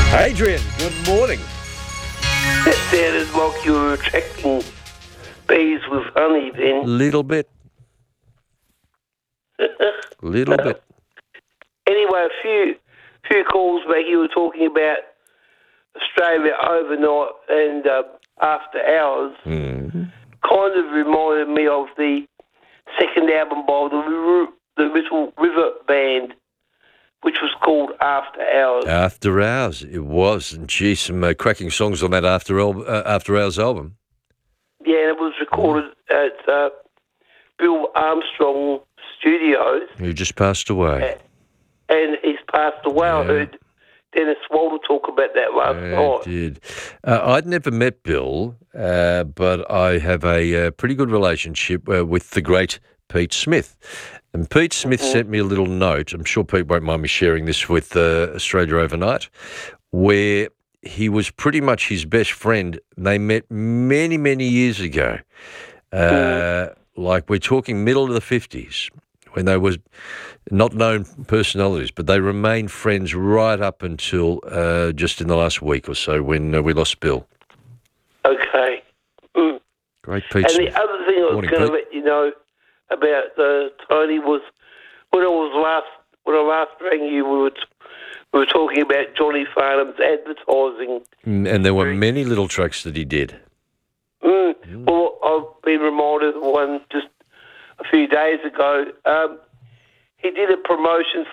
Adrian, good morning. That sounded like you were attracting bees with honey then. Little bit. Little bit. Anyway, a few calls back, you were talking about Australia overnight and after hours. Kind of reminded me of the second album by the Little River Band, which was called After Hours. After Hours, it was. And gee, some cracking songs on that After Hours album. Yeah, and it was recorded at Bill Armstrong Studios. Who just passed away. And he's passed away. Yeah. I heard Dennis Walter talk about that last I night. did. I'd never met Bill, but I have a pretty good relationship with the great Pete Smith. And Pete Smith sent me a little note. I'm sure Pete won't mind me sharing this with Australia Overnight, where he was pretty much his best friend. They met many, many years ago. Like we're talking middle of the 50s, when they were not known personalities, but they remained friends right up until just in the last week or so when we lost Bill. Okay. Great Pete And Smith. the other thing I was Morning, going to Pete. let you know about Tony was when I last rang you, we were talking about Johnny Farnham's advertising. And there were many little tracks that he did. Well, I've been reminded of one just a few days ago. He did a promotion